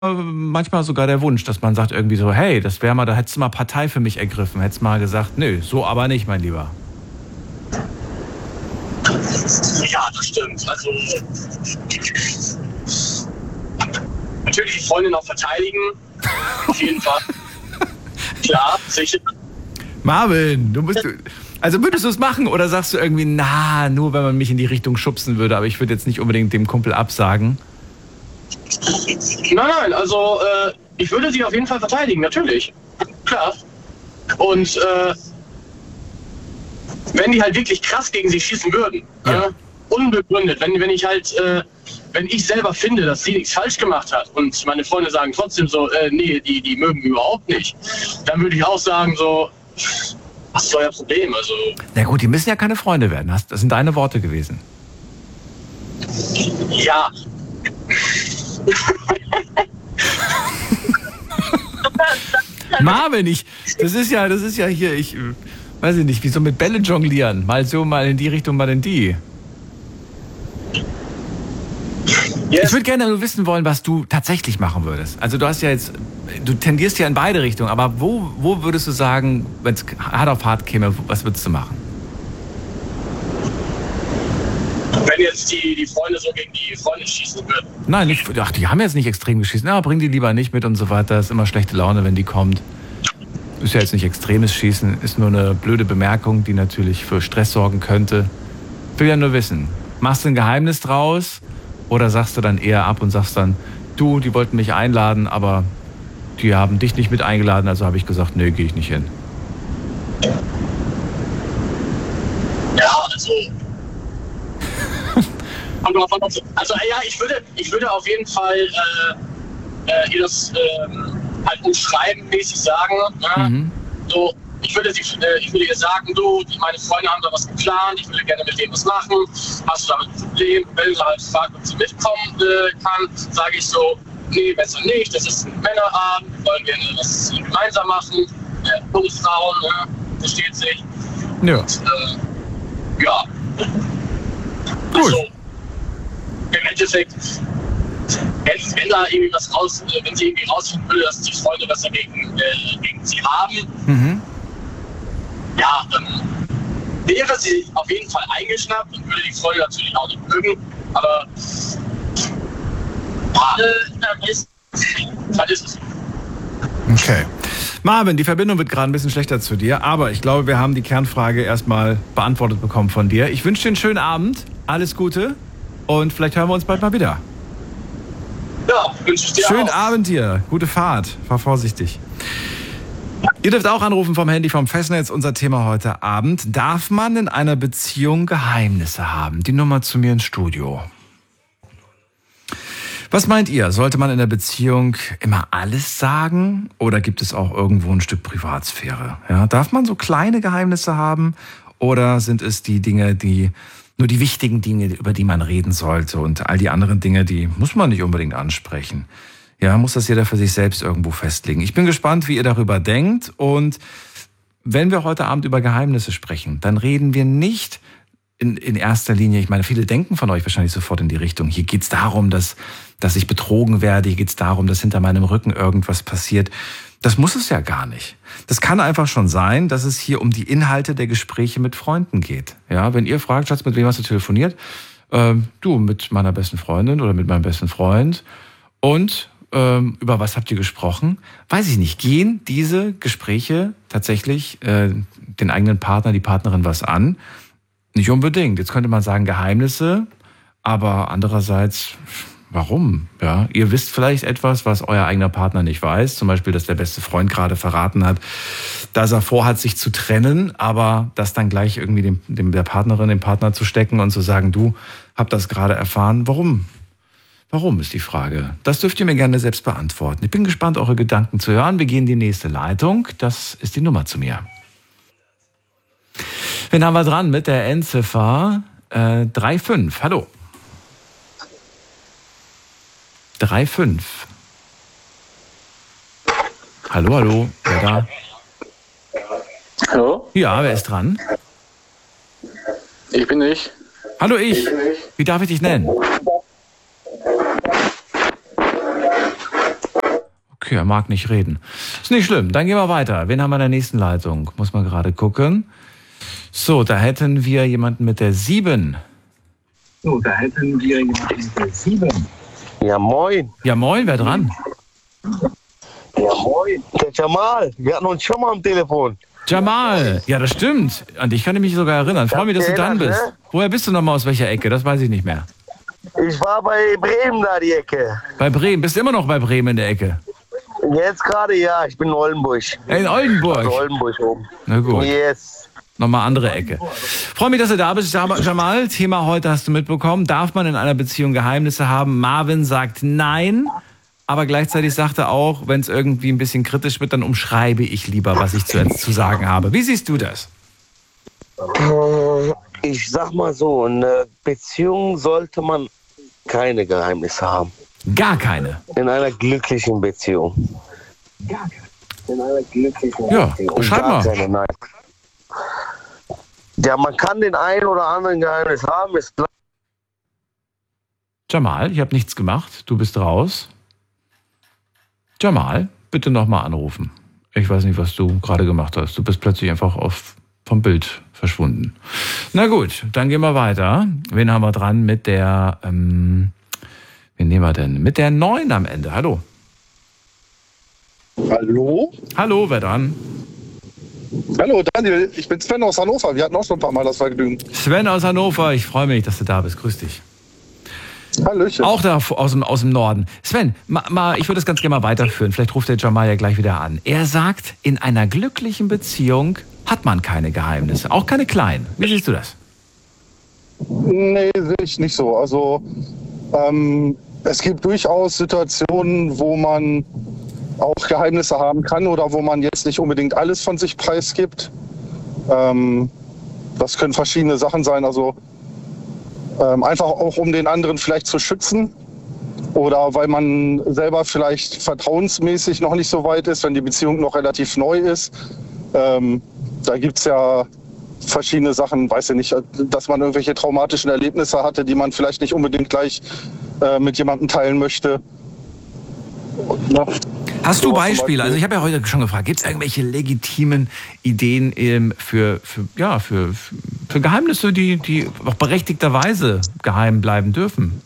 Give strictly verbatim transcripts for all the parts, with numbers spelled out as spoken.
manchmal sogar der Wunsch, dass man sagt irgendwie so, hey, das wäre mal, da hättest du mal Partei für mich ergriffen, hättest mal gesagt, nö, so aber nicht, mein Lieber. Ja, das stimmt. Also natürlich die Freundin auch verteidigen. Auf jeden Fall. Klar, sicher. Marvin, du musst... Also würdest du es machen oder sagst du irgendwie, na, nur wenn man mich in die Richtung schubsen würde, aber ich würde jetzt nicht unbedingt dem Kumpel absagen? Nein, nein, also äh, ich würde sie auf jeden Fall verteidigen, natürlich. Klar. Und äh, wenn die halt wirklich krass gegen sie schießen würden, ja. äh, unbegründet, wenn, wenn ich halt, äh, wenn ich selber finde, dass sie nichts falsch gemacht hat und meine Freunde sagen trotzdem so, äh, nee, die, die mögen überhaupt nicht, dann würde ich auch sagen so, was ist euer Problem? Also. Na gut, die müssen ja keine Freunde werden. Das sind deine Worte gewesen. Ja. Marvin, ich, das ist ja, das ist ja hier, ich weiß ich nicht, wie so mit Bälle jonglieren. Mal so, mal in die Richtung, mal in die. Yes. Ich würde gerne nur wissen wollen, was du tatsächlich machen würdest. Also du hast ja jetzt, du tendierst ja in beide Richtungen, aber wo, wo würdest du sagen, wenn es hart auf hart käme, was würdest du machen? Wenn jetzt die, die Freunde so gegen die Freunde schießen würden? Nein, nicht, ach, die haben jetzt nicht extrem geschissen. Ja, bring die lieber nicht mit und so weiter. Ist immer schlechte Laune, wenn die kommt. Ist ja jetzt nicht extremes Schießen, ist nur eine blöde Bemerkung, die natürlich für Stress sorgen könnte. Ich will ja nur wissen, machst du ein Geheimnis draus? Oder sagst du dann eher ab und sagst dann, du, die wollten mich einladen, aber die haben dich nicht mit eingeladen, also habe ich gesagt, nee, gehe ich nicht hin. Ja, also... also ja, ich würde, ich würde auf jeden Fall äh, äh, ihr das äh, halt umschreiben, mäßig sagen. Ne? Mhm. So, ich würde, sie, äh, ich würde ihr sagen, du, die, meine Freunde haben da was geplant, ich würde gerne mit denen was machen. Hast du damit ein Problem? Wenn sie halt fragt, ob sie mitkommen äh, kann, sage ich so, nee, besser nicht, das ist ein Männerabend, wir wollen gerne was gemeinsam machen. Äh, Bundesfrauen, ne? Versteht sich. Ja. Und, äh, ja. Gut. Also, im Endeffekt, wenn, wenn da irgendwie was raus, wenn sie irgendwie rausfinden würde, dass die Freunde was dagegen äh, gegen sie haben, mhm. ja, dann wäre sie auf jeden Fall eingeschnappt und würde die Freunde natürlich auch nicht mögen, aber äh, ist, dann ist es. Okay. Marvin, die Verbindung wird gerade ein bisschen schlechter zu dir, aber ich glaube, wir haben die Kernfrage erstmal beantwortet bekommen von dir. Ich wünsche dir einen schönen Abend, alles Gute und vielleicht hören wir uns bald mal wieder. Ja, wünsche ich dir Schönen auch. Abend dir, gute Fahrt, fahr vorsichtig. Ihr dürft auch anrufen vom Handy vom Festnetz, unser Thema heute Abend. Darf man in einer Beziehung Geheimnisse haben? Die Nummer zu mir ins Studio. Was meint ihr? Sollte man in der Beziehung immer alles sagen oder gibt es auch irgendwo ein Stück Privatsphäre? Ja, darf man so kleine Geheimnisse haben oder sind es die Dinge, die nur die wichtigen Dinge, über die man reden sollte und all die anderen Dinge, die muss man nicht unbedingt ansprechen? Ja, muss das jeder für sich selbst irgendwo festlegen. Ich bin gespannt, wie ihr darüber denkt und wenn wir heute Abend über Geheimnisse sprechen, dann reden wir nicht In, in erster Linie, ich meine, viele denken von euch wahrscheinlich sofort in die Richtung. Hier geht's darum, dass, dass ich betrogen werde. Hier geht's darum, dass hinter meinem Rücken irgendwas passiert. Das muss es ja gar nicht. Das kann einfach schon sein, dass es hier um die Inhalte der Gespräche mit Freunden geht. Ja, wenn ihr fragt, Schatz, mit wem hast du telefoniert? Ähm, du, mit meiner besten Freundin oder mit meinem besten Freund. Und ähm, über was habt ihr gesprochen? Weiß ich nicht. Gehen diese Gespräche tatsächlich äh, den eigenen Partner, die Partnerin was an? Nicht unbedingt. Jetzt könnte man sagen Geheimnisse, aber andererseits, warum? Ja, ihr wisst vielleicht etwas, was euer eigener Partner nicht weiß. Zum Beispiel, dass der beste Freund gerade verraten hat, dass er vorhat, sich zu trennen, aber das dann gleich irgendwie dem, dem der Partnerin, dem Partner zu stecken und zu sagen, du, hab das gerade erfahren. Warum? Warum ist die Frage? Das dürft ihr mir gerne selbst beantworten. Ich bin gespannt, eure Gedanken zu hören. Wir gehen in die nächste Leitung. Das ist die Nummer zu mir. Wen haben wir dran mit der Endziffer äh, drei fünf? Hallo. drei fünf. Hallo, hallo. Wer da? Hallo? Ja, wer ist dran? Ich bin ich. Hallo, ich. Wie darf ich dich nennen? Okay, er mag nicht reden. Ist nicht schlimm, dann gehen wir weiter. Wen haben wir in der nächsten Leitung? Muss man gerade gucken. So, da hätten wir jemanden mit der sieben. So, da hätten wir jemanden mit der sieben. Ja, moin. Ja, moin, wer dran? Ja, moin. Der Jamal. Wir hatten uns schon mal am Telefon. Jamal, ja, das stimmt. An dich kann ich mich sogar erinnern. Freue mich, dass du dran bist. Ne? Woher bist du nochmal, aus welcher Ecke? Das weiß ich nicht mehr. Ich war bei Bremen da, die Ecke. Bei Bremen? Bist du immer noch bei Bremen in der Ecke? Jetzt gerade, ja. Ich bin in Oldenburg. In Oldenburg? Also Oldenburg oben. Na gut. Yes. Nochmal andere Ecke. Freue mich, dass du da bist, Jamal. Thema heute hast du mitbekommen. Darf man in einer Beziehung Geheimnisse haben? Marvin sagt nein. Aber gleichzeitig sagt er auch, wenn es irgendwie ein bisschen kritisch wird, dann umschreibe ich lieber, was ich zu, zu sagen habe. Wie siehst du das? Ich sag mal so, in einer Beziehung sollte man keine Geheimnisse haben. Gar keine? In einer glücklichen Beziehung. Gar keine. In einer glücklichen ja, Beziehung. Beschreib mal. Keine, nein. Ja, man kann den einen oder anderen Geheimnis haben, ist klar. Jamal, ich habe nichts gemacht. Du bist raus. Jamal, bitte nochmal anrufen. Ich weiß nicht, was du gerade gemacht hast. Du bist plötzlich einfach auf, vom Bild verschwunden. Na gut, dann gehen wir weiter. Wen haben wir dran mit der, ähm, wen nehmen wir denn? Mit der neun am Ende. Hallo. Hallo? Hallo, wer dran? Hallo Daniel, ich bin Sven aus Hannover. Wir hatten auch schon ein paar Mal das Vergnügen. Sven aus Hannover, ich freue mich, dass du da bist. Grüß dich. Hallöchen. Auch da aus dem, aus dem Norden. Sven, ma, ma, ich würde das ganz gerne mal weiterführen. Vielleicht ruft der Jamal ja gleich wieder an. Er sagt, in einer glücklichen Beziehung hat man keine Geheimnisse, auch keine kleinen. Wie siehst du das? Nee, sehe ich nicht so. Also ähm, es gibt durchaus Situationen, wo man auch Geheimnisse haben kann oder wo man jetzt nicht unbedingt alles von sich preisgibt. Ähm, das können verschiedene Sachen sein. Also ähm, einfach auch, um den anderen vielleicht zu schützen oder weil man selber vielleicht vertrauensmäßig noch nicht so weit ist, wenn die Beziehung noch relativ neu ist. Ähm, da gibt es ja verschiedene Sachen, weiß ich nicht, dass man irgendwelche traumatischen Erlebnisse hatte, die man vielleicht nicht unbedingt gleich äh, mit jemandem teilen möchte. Ja. Hast du Beispiele? Also ich habe ja heute schon gefragt, gibt es irgendwelche legitimen Ideen ähm, für, für, ja, für, für Geheimnisse, die, die auch berechtigterweise geheim bleiben dürfen?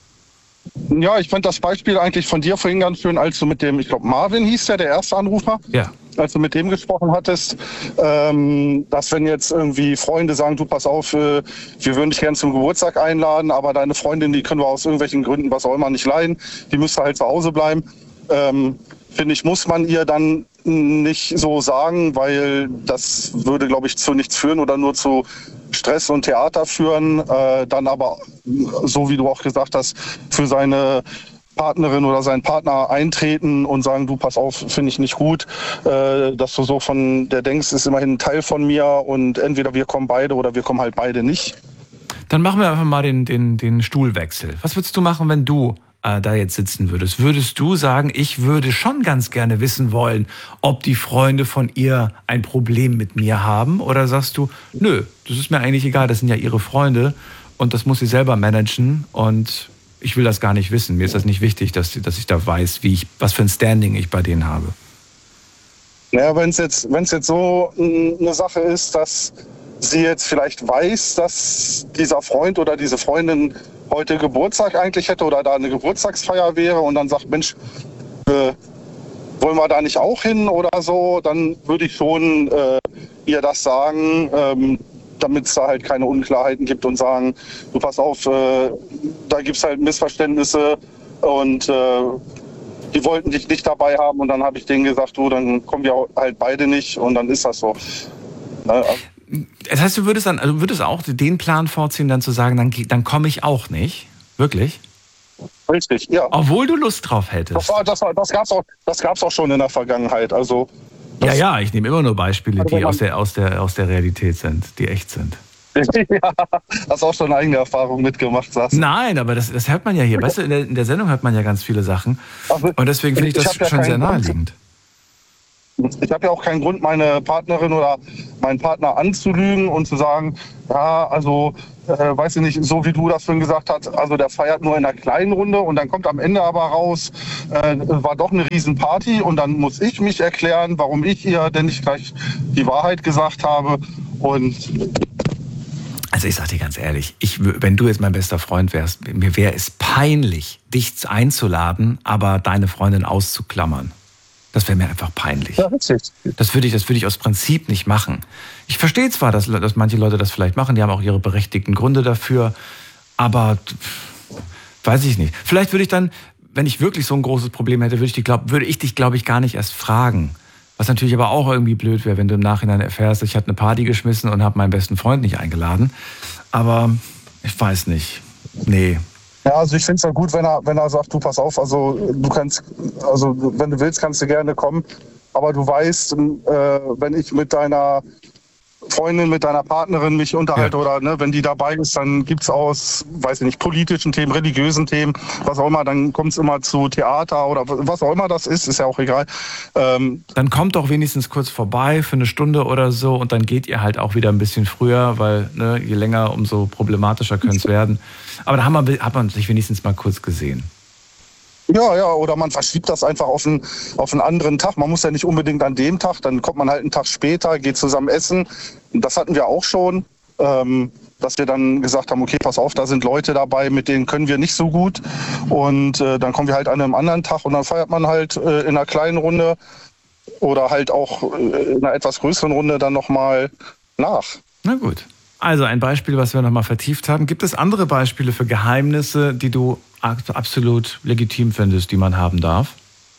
Ja, ich fand das Beispiel eigentlich von dir vorhin ganz schön, als du mit dem, ich glaube Marvin hieß der, der erste Anrufer, ja. als du mit dem gesprochen hattest, ähm, dass wenn jetzt irgendwie Freunde sagen, du pass auf, äh, wir würden dich gerne zum Geburtstag einladen, aber deine Freundin, die können wir aus irgendwelchen Gründen, was auch immer, nicht leihen, die müsste halt zu Hause bleiben. Ähm, finde ich, muss man ihr dann nicht so sagen, weil das würde, glaube ich, zu nichts führen oder nur zu Stress und Theater führen. Äh, dann aber, so wie du auch gesagt hast, für seine Partnerin oder seinen Partner eintreten und sagen, du pass auf, finde ich nicht gut, äh, dass du so von der denkst, ist immerhin ein Teil von mir und entweder wir kommen beide oder wir kommen halt beide nicht. Dann machen wir einfach mal den, den, den Stuhlwechsel. Was würdest du machen, wenn du äh, da jetzt sitzen würdest? Würdest du sagen, ich würde schon ganz gerne wissen wollen, ob die Freunde von ihr ein Problem mit mir haben? Oder sagst du, nö, das ist mir eigentlich egal, das sind ja ihre Freunde und das muss sie selber managen und ich will das gar nicht wissen. Mir ist das nicht wichtig, dass, dass ich da weiß, wie ich, was für ein Standing ich bei denen habe. Naja, wenn es jetzt, wenn es jetzt so eine Sache ist, dass sie jetzt vielleicht weiß, dass dieser Freund oder diese Freundin heute Geburtstag eigentlich hätte oder da eine Geburtstagsfeier wäre und dann sagt, Mensch, äh, wollen wir da nicht auch hin oder so, dann würde ich schon äh, ihr das sagen, ähm, damit es da halt keine Unklarheiten gibt und sagen, du pass auf, äh, da gibt es halt Missverständnisse und äh, die wollten dich nicht dabei haben und dann habe ich denen gesagt, du, dann kommen wir halt beide nicht und dann ist das so. Ne? Das heißt, du würdest dann, also würdest auch den Plan vorziehen, dann zu sagen, dann, dann komme ich auch nicht? Wirklich? Richtig, ja. Obwohl du Lust drauf hättest. Das, war, das, war, das gab es auch, das gab's auch schon in der Vergangenheit. Also, ja, ja, ich nehme immer nur Beispiele, die aus der, aus, der, aus der Realität sind, die echt sind. Ja, hast auch schon eigene Erfahrungen mitgemacht, sagst du? Nein, aber das, das hört man ja hier. Weißt du, in der, in der Sendung hört man ja ganz viele Sachen. Und deswegen finde ich das ich schon sehr naheliegend. ich habe ja auch keinen Grund, meine Partnerin oder meinen Partner anzulügen und zu sagen, ja, also, äh, weiß ich nicht, so wie du das vorhin gesagt hast, also der feiert nur in einer kleinen Runde und dann kommt am Ende aber raus, äh, war doch eine Riesenparty und dann muss ich mich erklären, warum ich ihr denn nicht gleich die Wahrheit gesagt habe. Und also ich sag dir ganz ehrlich, ich, wenn du jetzt mein bester Freund wärst, mir wäre es peinlich, dich einzuladen, aber deine Freundin auszuklammern. Das wäre mir einfach peinlich. Ja, witzig. Das würde ich, das würde ich aus Prinzip nicht machen. Ich verstehe zwar, dass, dass manche Leute das vielleicht machen, die haben auch ihre berechtigten Gründe dafür, aber weiß ich nicht. Vielleicht würde ich dann, wenn ich wirklich so ein großes Problem hätte, würde ich, die, glaub, würde ich dich, glaube ich, gar nicht erst fragen. Was natürlich aber auch irgendwie blöd wäre, wenn du im Nachhinein erfährst, ich hatte eine Party geschmissen und habe meinen besten Freund nicht eingeladen. Aber ich weiß nicht. Nee. Ja, also ich finde es ja gut, wenn er, wenn er sagt, du pass auf, also du kannst, also wenn du willst, kannst du gerne kommen. Aber du weißt, äh, wenn ich mit deiner Freundin, mit deiner Partnerin mich unterhalte ja. oder ne, wenn die dabei ist, dann gibt es aus, weiß ich nicht, politischen Themen, religiösen Themen, was auch immer, dann kommt es immer zu Theater oder was auch immer das ist, ist ja auch egal. Ähm, dann kommt doch wenigstens kurz vorbei für eine Stunde oder so und dann geht ihr halt auch wieder ein bisschen früher, weil ne, je länger, umso problematischer könnte es werden. Aber da haben wir, hat man sich wenigstens mal kurz gesehen. Ja, ja, oder man verschiebt das einfach auf einen, auf einen anderen Tag. Man muss ja nicht unbedingt an dem Tag, dann kommt man halt einen Tag später, geht zusammen essen. Das hatten wir auch schon, ähm, dass wir dann gesagt haben, okay, pass auf, da sind Leute dabei, mit denen können wir nicht so gut. Und äh, dann kommen wir halt an einem anderen Tag und dann feiert man halt äh, in einer kleinen Runde oder halt auch äh, in einer etwas größeren Runde dann nochmal nach. Na gut. Also ein Beispiel, was wir nochmal vertieft haben. Gibt es andere Beispiele für Geheimnisse, die du absolut legitim findest, die man haben darf?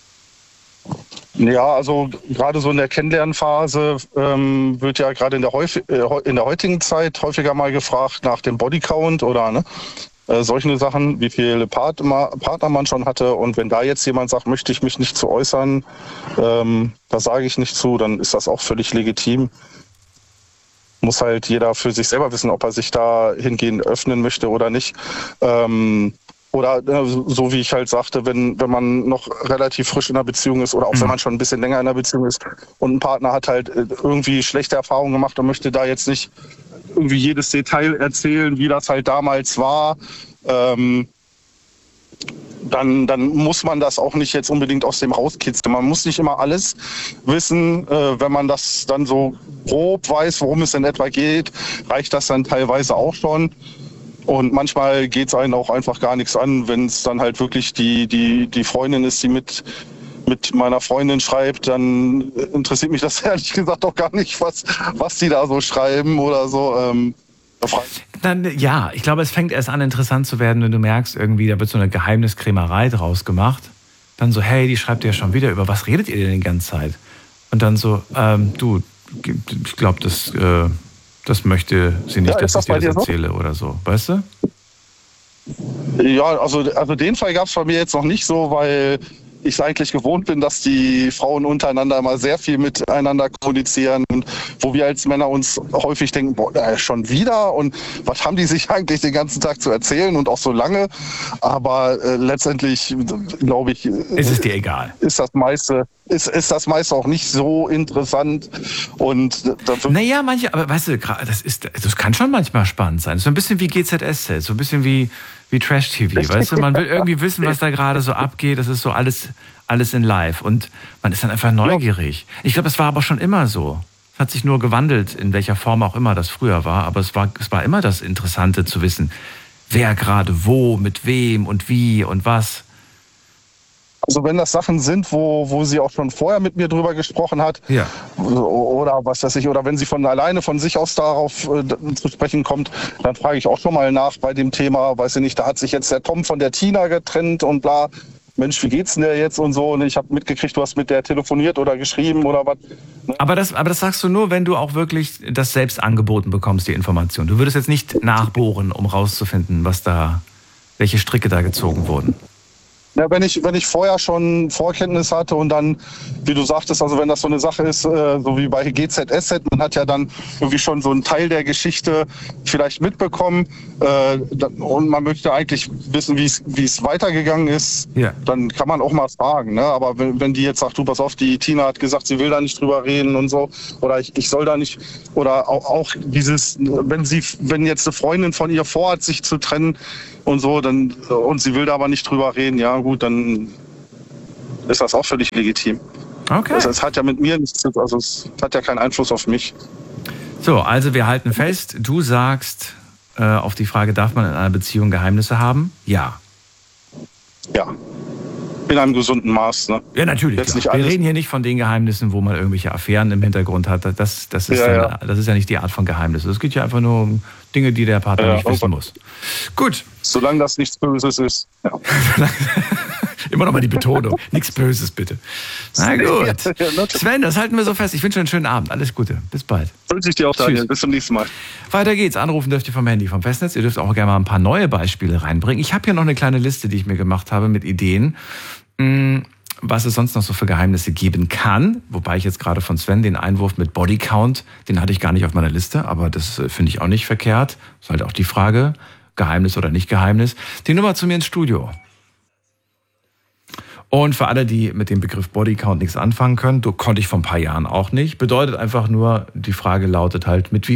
Ja, also gerade so in der Kennenlernphase ähm, wird ja gerade in der, häufig, äh, in der heutigen Zeit häufiger mal gefragt nach dem Bodycount oder ne, äh, solche Sachen, wie viele Partner, Partner man schon hatte. Und wenn da jetzt jemand sagt, möchte ich mich nicht zu äußern, ähm, da sage ich nicht zu, dann ist das auch völlig legitim. Muss halt jeder für sich selber wissen, ob er sich da hingehend öffnen möchte oder nicht. Ähm, oder so wie ich halt sagte, wenn, wenn man noch relativ frisch in einer Beziehung ist oder auch mhm. wenn man schon ein bisschen länger in einer Beziehung ist und ein Partner hat halt irgendwie schlechte Erfahrungen gemacht und möchte da jetzt nicht irgendwie jedes Detail erzählen, wie das halt damals war, ähm, Dann, dann muss man das auch nicht jetzt unbedingt aus dem rauskitzeln. Man muss nicht immer alles wissen. Äh, wenn man das dann so grob weiß, worum es in etwa geht, reicht das dann teilweise auch schon. Und manchmal geht es einen auch einfach gar nichts an, wenn es dann halt wirklich die, die, die Freundin ist, die mit, mit meiner Freundin schreibt, dann interessiert mich das ehrlich gesagt auch gar nicht, was, was die da so schreiben oder so. Ähm, Dann, ja, ich glaube, es fängt erst an, interessant zu werden, wenn du merkst, irgendwie, da wird so eine Geheimniskrämerei draus gemacht. Dann so, hey, die schreibt ja schon wieder, über was redet ihr denn die ganze Zeit? Und dann so, ähm, du, ich glaube, das, äh, das möchte sie nicht, ja, dass ich dir das erzähle so? Oder so, weißt du? Ja, also, also den Fall gab es bei mir jetzt noch nicht so, weil ich es eigentlich gewohnt bin, dass die Frauen untereinander immer sehr viel miteinander kommunizieren und wo wir als Männer uns häufig denken, boah, äh, schon wieder und was haben die sich eigentlich den ganzen Tag zu erzählen und auch so lange, aber äh, letztendlich glaube ich, ist es dir egal. Ist das meiste ist, ist das meiste auch nicht so interessant und naja, manche, aber weißt du, das ist, das kann schon manchmal spannend sein. So ein bisschen wie G Z S Z, so ein bisschen wie wie Trash-T V, weißt du? Man will irgendwie wissen, was da gerade so abgeht. Das ist so alles, alles in live. Und man ist dann einfach neugierig. Ich glaube, es war aber schon immer so. Es hat sich nur gewandelt, in welcher Form auch immer das früher war. Aber es war, es war immer das Interessante zu wissen, wer gerade wo, mit wem und wie und was. Also wenn das Sachen sind, wo, wo sie auch schon vorher mit mir drüber gesprochen hat, ja. oder was weiß ich, oder wenn sie von alleine von sich aus darauf äh, zu sprechen kommt, dann frage ich auch schon mal nach bei dem Thema, weiß ich nicht, da hat sich jetzt der Tom von der Tina getrennt und bla, Mensch, wie geht's denn der jetzt und so, und ich habe mitgekriegt, du hast mit der telefoniert oder geschrieben oder was. Ne? Aber das, aber das sagst du nur, wenn du auch wirklich das selbst angeboten bekommst, die Information. Du würdest jetzt nicht nachbohren, um rauszufinden, was da, welche Stricke da gezogen wurden. Ja, wenn ich, wenn ich vorher schon Vorkenntnis hatte und dann, wie du sagtest, also wenn das so eine Sache ist, äh, so wie bei G Z S Z, man hat ja dann irgendwie schon so einen Teil der Geschichte vielleicht mitbekommen äh, und man möchte eigentlich wissen, wie es wie es weitergegangen ist, ja. Dann kann man auch mal fragen. Ne? Aber wenn, wenn die jetzt sagt, du pass auf, die Tina hat gesagt, sie will da nicht drüber reden und so, oder ich, ich soll da nicht, oder auch, auch dieses, wenn sie, wenn jetzt eine Freundin von ihr vorhat, sich zu trennen, und so, dann, und sie will da aber nicht drüber reden, ja gut, dann ist das auch völlig legitim. Okay. Es, es hat ja mit mir nichts, also es hat ja keinen Einfluss auf mich. So, also wir halten fest, du sagst äh, auf die Frage, darf man in einer Beziehung Geheimnisse haben? Ja. Ja. In einem gesunden Maß, ne? Ja, natürlich. Jetzt nicht wir alles. reden hier nicht von den Geheimnissen, wo man irgendwelche Affären im Hintergrund hat. Das, das, ist, Ja, dann, ja. das ist ja nicht die Art von Geheimnis. Es geht ja einfach nur um Dinge, die der Partner Ja, nicht wissen muss. Gut. Solange das nichts Böses ist. Ja. Immer noch mal die Betonung. Nichts Böses, bitte. Na gut. Sven, das halten wir so fest. Ich wünsche dir einen schönen Abend. Alles Gute. Bis bald. Wünsche ich dir auch, Daniel. Tschüss. Bis zum nächsten Mal. Weiter geht's. Anrufen dürft ihr vom Handy, vom Festnetz. Ihr dürft auch gerne mal ein paar neue Beispiele reinbringen. Ich habe hier noch eine kleine Liste, die ich mir gemacht habe mit Ideen, was es sonst noch so für Geheimnisse geben kann. Wobei ich jetzt gerade von Sven den Einwurf mit Bodycount, den hatte ich gar nicht auf meiner Liste, aber das finde ich auch nicht verkehrt. Das ist halt auch die Frage, Geheimnis oder nicht Geheimnis. Die Nummer zu mir ins Studio. Und für alle, die mit dem Begriff Bodycount nichts anfangen können, konnte ich vor ein paar Jahren auch nicht. Bedeutet einfach nur, die Frage lautet halt, mit wie